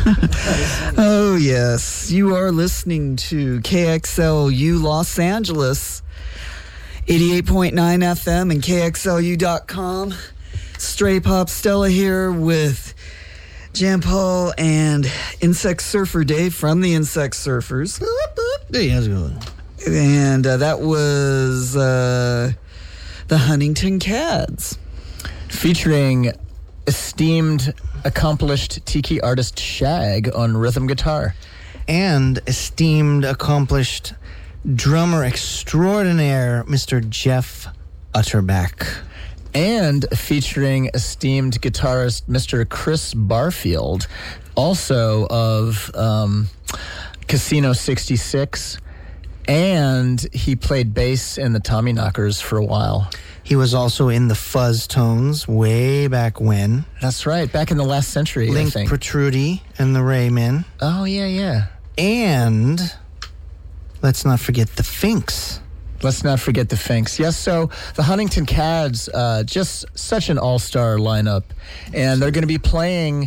Oh, yes. You are listening to KXLU Los Angeles, 88.9 FM and KXLU.com. Stray Pop Stella here with Jan Paul and Insect Surfer Dave from the Insect Surfers. Hey, how's it going? And that was the Huntington Cads. Featuring esteemed, accomplished tiki artist Shag on rhythm guitar. And esteemed, accomplished drummer extraordinaire, Mr. Jeff Utterback. And featuring esteemed guitarist Mr. Chris Barfield, also of Casino 66. And he played bass in the Tommyknockers for a while. He was also in the Fuzz Tones way back when. That's right, back in the last century, Link I think. Protrudy and the Raymen. Oh, yeah. And let's not forget the Finks. Let's not forget the Finks. Yes, so the Huntington Cads, just such an all-star lineup. And they're going to be playing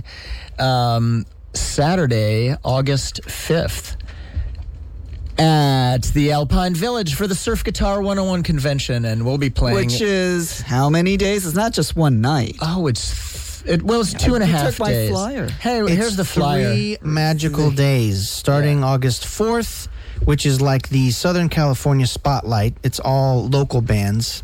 Saturday, August 5th. At the Alpine Village for the Surf Guitar 101 convention, and we'll be playing. Which is how many days? It's not just one night. Oh, it's 2.5 took my days. flyer. Hey, It's here's the flyer. 3 magical days, starting August 4th, which is like the Southern California Spotlight. It's all local bands.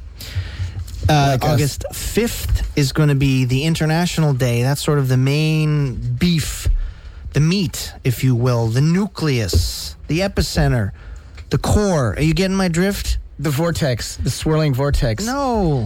August 5th is going to be the International Day. That's sort of the main beef, the meat, if you will, the nucleus, the epicenter, the core. Are you getting my drift? The vortex, the swirling vortex. No.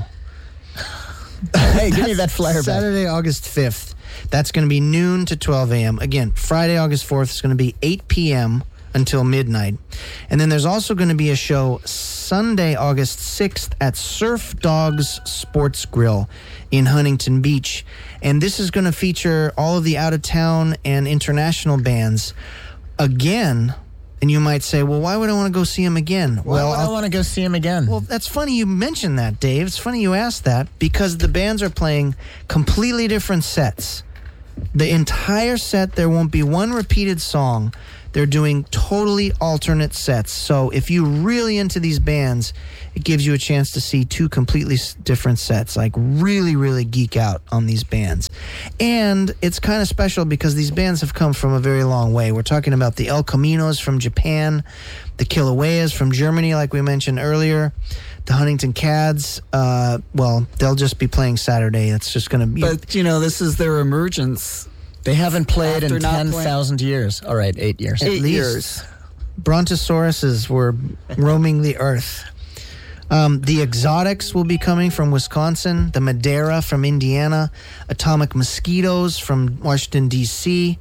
Hey, give me that flyer back. Saturday, August 5th. That's going to be noon to 12 a.m. Again, Friday, August 4th is going to be 8 p.m. until midnight. And then there's also going to be a show Sunday, August 6th at Surf Dogs Sports Grill in Huntington Beach. And this is going to feature all of the out-of-town and international bands again. And you might say, well, why would I want to go see him again? Why would I want to go see him again? Well, that's funny you mentioned that, Dave. It's funny you asked that because the bands are playing completely different sets. The entire set, there won't be one repeated song. They're doing totally alternate sets. So if you're really into these bands, it gives you a chance to see 2 completely different sets. Like really, really geek out on these bands. And it's kind of special because these bands have come from a very long way. We're talking about the El Caminos from Japan, the Kilaueas from Germany, like we mentioned earlier, the Huntington Cads. Well, they'll just be playing Saturday. It's just going to be... But, this is their emergence. They haven't played After in not 10,000 years. All right, 8 years. At least. years. Brontosauruses were roaming the earth. The Exotics will be coming from Wisconsin, the Madeira from Indiana, Atomic Mosquitoes from Washington, D.C.,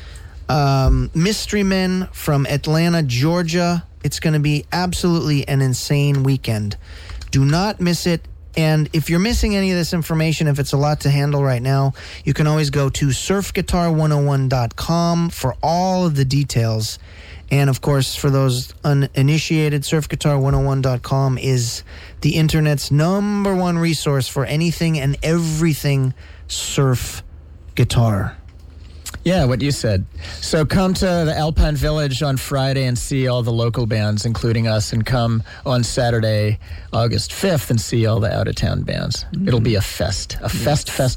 Mystery Men from Atlanta, Georgia. It's going to be absolutely an insane weekend. Do not miss it. And if you're missing any of this information, if it's a lot to handle right now, you can always go to surfguitar101.com for all of the details. And, of course, for those uninitiated, surfguitar101.com is the internet's #1 resource for anything and everything surf guitar. Yeah, what you said. So come to the Alpine Village on Friday and see all the local bands, including us, and come on Saturday, August 5th, and see all the out-of-town bands. Mm-hmm. It'll be a fest. A fest. A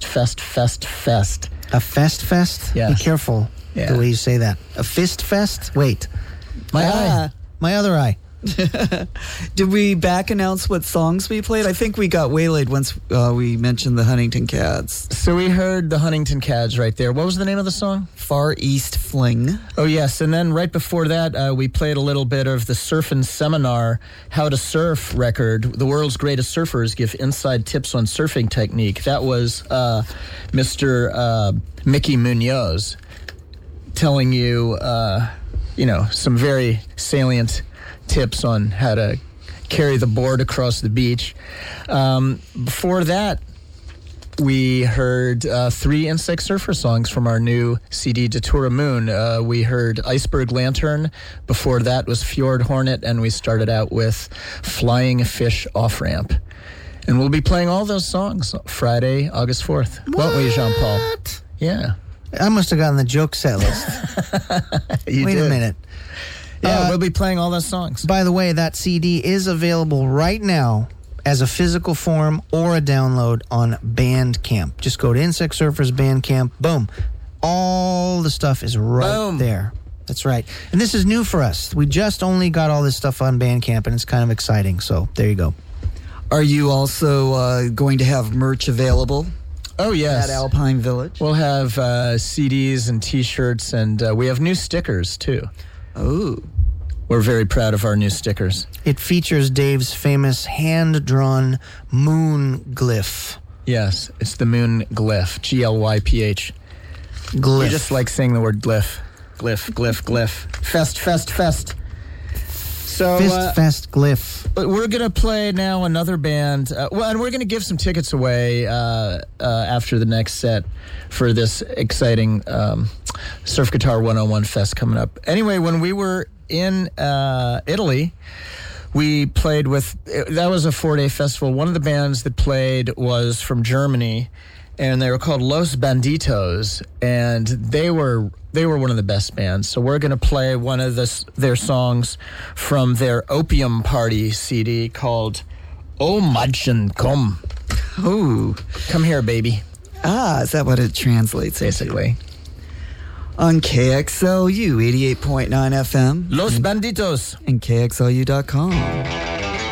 fest? Yes. Be careful the way you say that. A fist fest? Wait. My eye. My other eye. Did we back announce what songs we played? I think we got waylaid once we mentioned the Huntington Cads. So we heard the Huntington Cads right there. What was the name of the song? Far East Fling. Oh, yes. And then right before that, we played a little bit of the Surfin' Seminar, How to Surf record. The world's greatest surfers give inside tips on surfing technique. That was Mr. Mickey Munoz telling you, some very salient tips on how to carry the board across the beach. Before that, we heard 3 Insect Surfer songs from our new CD, Datura Moon. We heard Iceberg Lantern. Before that was Fjord Hornet, and we started out with Flying Fish Off Ramp. And we'll be playing all those songs Friday, August 4th. Won't we, Jean-Paul? Yeah. I must have gotten the joke set list. Wait a minute. Yeah, we'll be playing all those songs. By the way, that CD is available right now as a physical form or a download on Bandcamp. Just go to Insect Surfers Bandcamp. Boom. All the stuff is right there. That's right. And this is new for us. We just only got all this stuff on Bandcamp, and it's kind of exciting. So there you go. Are you also going to have merch available? Oh, yes. At Alpine Village? We'll have CDs and T-shirts, and we have new stickers, too. Oh. We're very proud of our new stickers. It features Dave's famous hand-drawn moon glyph. Yes, it's the moon glyph, Glyph. Glyph. We just like saying the word glyph. Glyph, glyph, glyph. Fest. So, Fest glyph. We're going to play now another band. And we're going to give some tickets away after the next set for this exciting Surf Guitar 101 Fest coming up. Anyway, when we were in Italy, we played with, that was a 4-day festival. One of the bands that played was from Germany, and they were called Los Banditos, and they were one of the best bands. So we're going to play one of their songs from their Opium Party CD called Oh Madchen Komm. Oh. Come here, baby. Ah, is that what it translates Basically. into? On KXLU 88.9 FM. Los Banditos. And KXLU.com.